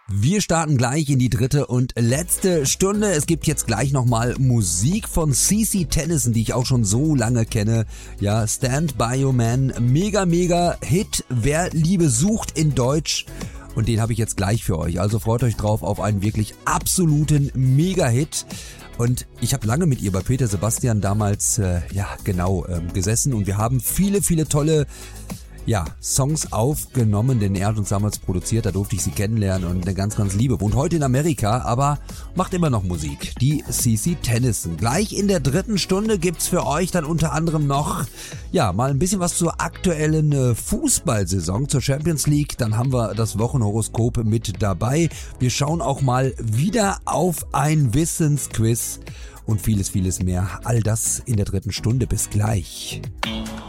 Wir starten gleich in die dritte und letzte Stunde. Es gibt jetzt gleich nochmal Musik von CeCe Tennison, die ich auch schon so lange kenne. Ja, Stand By Your Man, mega Hit, Wer Liebe sucht in Deutsch. Und den habe ich jetzt gleich für euch. Also freut euch drauf auf einen wirklich absoluten Mega-Hit. Und ich habe lange mit ihr bei Peter Sebastian damals gesessen und wir haben viele tolle Songs aufgenommen, denn er hat uns damals produziert, da durfte ich sie kennenlernen und eine ganz liebe. Wohnt heute in Amerika, aber macht immer noch Musik. Die CeCe Tennison. Gleich in der dritten Stunde gibt's für euch dann unter anderem noch, mal ein bisschen was zur aktuellen Fußballsaison, zur Champions League. Dann haben wir das Wochenhoroskop mit dabei. Wir schauen auch mal wieder auf ein Wissensquiz und vieles mehr. All das in der dritten Stunde. Bis gleich.